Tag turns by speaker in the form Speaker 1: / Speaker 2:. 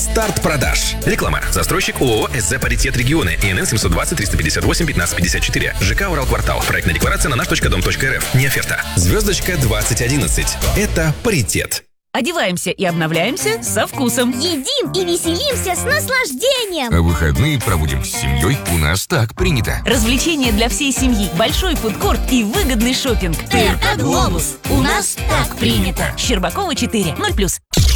Speaker 1: Старт продаж. Реклама. Застройщик ООО СЗ «Паритет Регионы». ИНН 720 358 15 54. ЖК «Уралквартал». Проектная декларация на наш.дом.рф. Не оферта. Звездочка 2011. Это «Паритет».
Speaker 2: Одеваемся и обновляемся со вкусом.
Speaker 3: Едим и веселимся с наслаждением.
Speaker 4: А выходные проводим с семьей. У нас так принято.
Speaker 2: Развлечения для всей семьи, большой фудкорт и выгодный шопинг.
Speaker 3: ТРК «Глобус». У нас так принято.
Speaker 2: Щербакова 4, 0+.